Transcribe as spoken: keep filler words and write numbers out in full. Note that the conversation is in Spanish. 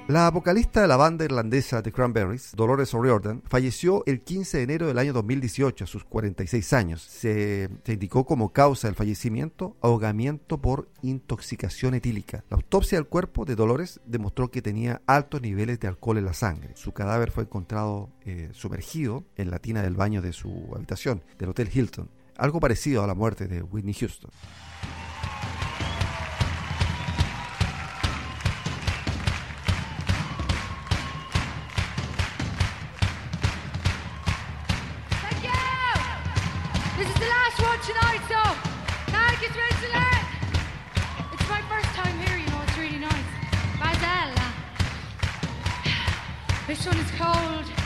La vocalista de la banda irlandesa The Cranberries, Dolores O'Riordan, falleció el quince de enero del año dos mil dieciocho a sus cuarenta y seis años. Se, se indicó como causa del fallecimiento ahogamiento por intoxicación etílica. La autopsia del cuerpo de Dolores demostró que tenía altos niveles de alcohol en la sangre. Su cadáver fue encontrado eh, sumergido en la tina del baño de su habitación del Hotel Hilton, algo parecido a la muerte de Whitney Houston. This is the last one tonight, so now it gets ready to learn. It's my first time here, you know, it's really nice. Basel. This one is called